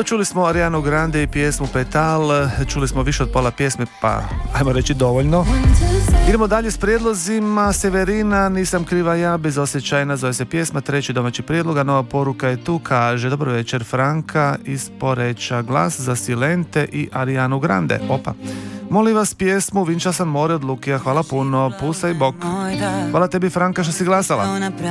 Evo, čuli smo Arianu Grande i pjesmu Petal, čuli smo više od pola pjesme, pa ajmo reći dovoljno. Idemo dalje s prijedlozima. Severina, Nisam kriva ja, Bezosjećajna zove se pjesma, treći domaći prijedlog, a nova poruka je tu, kaže: dobro večer Franka iz Poreča, glas za Silente i Arianu Grande. Opa. Molim vas pjesmu Vinča sam more od Lukija, hvala puno, pusa i bok. Hvala tebi Franka što si glasala.